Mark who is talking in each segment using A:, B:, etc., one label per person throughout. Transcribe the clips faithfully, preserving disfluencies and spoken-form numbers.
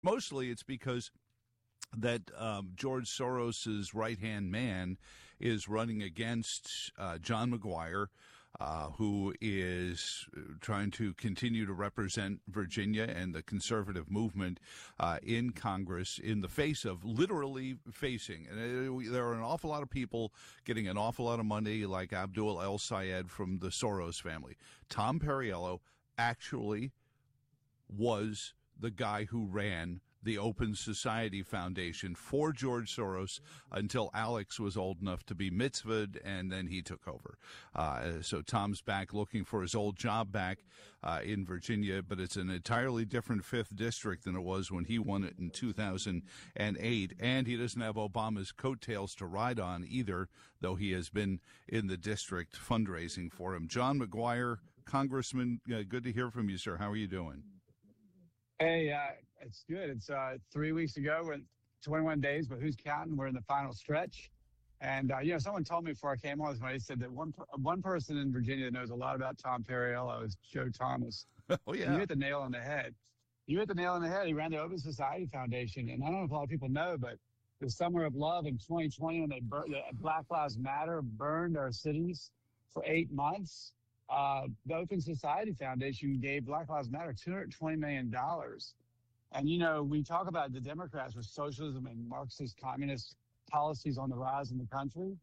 A: Mostly it's because that um, George Soros's right-hand man is running against uh, John McGuire, uh, who is trying to continue to represent Virginia and the conservative movement uh, in Congress in the face of literally facing. And uh, there are an awful lot of people getting an awful lot of money, like Abdul El Sayed from the Soros family. Tom Perriello actually was the guy who ran the Open Society Foundation for George Soros until Alex was old enough to be mitzvahed, and then he took over. Uh, so Tom's back looking for his old job back uh, in Virginia, but it's an entirely different fifth district than it was when he won it in two thousand eight, and he doesn't have Obama's coattails to ride on either, though he has been in the district fundraising for him. John McGuire, Congressman, uh, good to hear from you, sir. How are you doing?
B: Hey, uh, it's good. It's uh, three weeks ago. We're twenty-one days, but who's counting? We're in the final stretch. And, uh, you know, someone told me before I came on this morning, they said that one one person in Virginia that knows a lot about Tom Perriello is Joe Thomas.
A: Oh, yeah.
B: And you hit the nail on the head. You hit the nail on the head. He ran the Open Society Foundation. And I don't know if a lot of people know, but the Summer of Love in twenty twenty, when they bur- the Black Lives Matter burned our cities for eight months, Uh, the Open Society Foundation gave Black Lives Matter two hundred twenty million dollars. And, you know, we talk about the Democrats with socialism and Marxist communist policies on the rise in the country.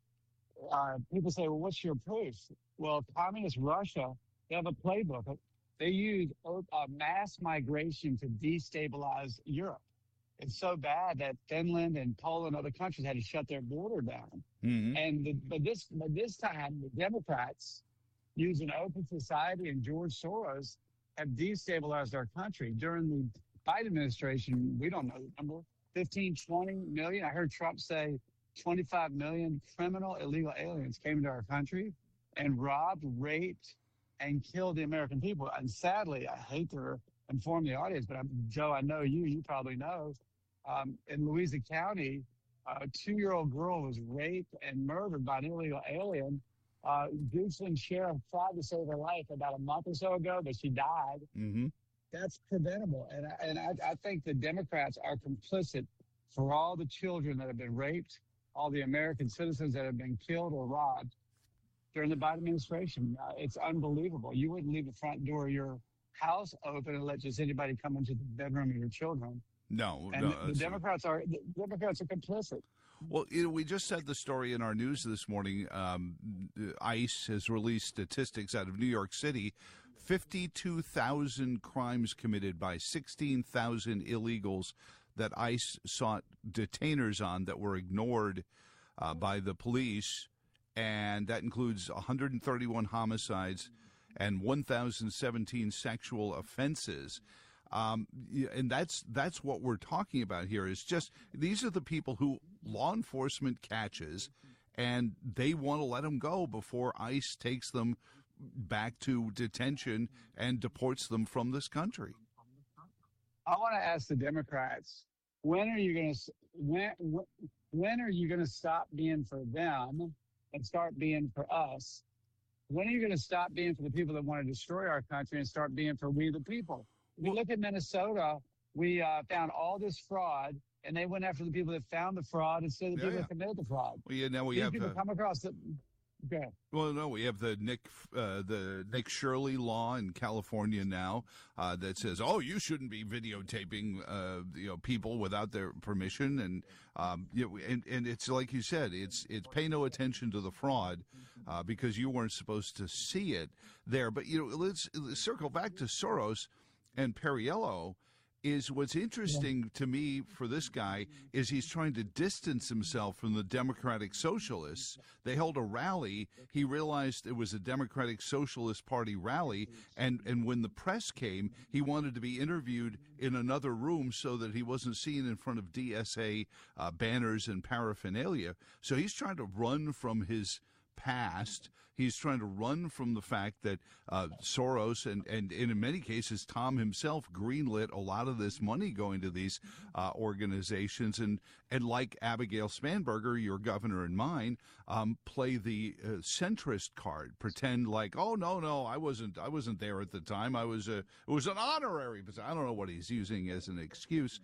B: Uh, people say, well, what's your proof? Well, communist Russia, they have a playbook. They use uh, mass migration to destabilize Europe. It's so bad that Finland and Poland and other countries had to shut their border down. Mm-hmm. And the, but this, but this time, the Democrats, using Open Society and George Soros, have destabilized our country. During the Biden administration, we don't know the number, fifteen, twenty million. I heard Trump say twenty-five million criminal illegal aliens came into our country and robbed, raped, and killed the American people. And sadly, I hate to inform the audience, but I'm, Joe, I know you, you probably know, um, in Louisa County, a two-year-old girl was raped and murdered by an illegal alien. Uh, Goochland Sheriff tried to save her life about a month or so ago, but she died. Mm-hmm. That's preventable. And, I, and I, I think the Democrats are complicit for all the children that have been raped, all the American citizens that have been killed or robbed during the Biden administration. Uh, it's unbelievable. You wouldn't leave the front door of your house open and let just anybody come into the bedroom of your children.
A: No,
B: and
A: no.
B: The, the Democrats are the Democrats are complicit.
A: Well, you know, we just said the story in our news this morning. Um, ICE has released statistics out of New York City. fifty-two thousand crimes committed by sixteen thousand illegals that ICE sought detainers on that were ignored uh, by the police. And that includes one hundred thirty-one homicides and one thousand seventeen sexual offenses. Um, and that's that's what we're talking about here is just these are the people who law enforcement catches and they want to let them go before ICE takes them back to detention and deports them from this country.
B: I want to ask the Democrats, when are you going to when when are you going to stop being for them and start being for us? When are you going to stop being for the people that want to destroy our country and start being for we the people? We look at Minnesota, we uh, found all this fraud, and they went after the people that found the fraud instead of the
A: yeah,
B: people
A: yeah.
B: that committed the fraud.
A: Well, yeah, now we
B: These
A: have
B: people
A: the,
B: come across the. Okay.
A: Well, no, we have the Nick uh, the Nick Shirley law in California now uh, that says, oh, you shouldn't be videotaping uh, you know people without their permission, and um, you know, and and it's like you said, it's it's pay no attention to the fraud uh, because you weren't supposed to see it there. But you know, let's, let's circle back to Soros and Perriello. Is what's interesting yeah. to me for this guy is he's trying to distance himself from the Democratic Socialists. They held a rally. He realized it was a Democratic Socialist Party rally, and, and when the press came, he wanted to be interviewed in another room so that he wasn't seen in front of D S A uh, banners and paraphernalia. So he's trying to run from his past. He's trying to run from the fact that uh, Soros and, and, and in many cases, Tom himself greenlit a lot of this money going to these uh, organizations. And, and like Abigail Spanberger, your governor and mine, um, play the uh, centrist card, pretend like, oh, no, no, I wasn't I wasn't there at the time. I was a, it was an honorary position. I don't know what he's using as an excuse.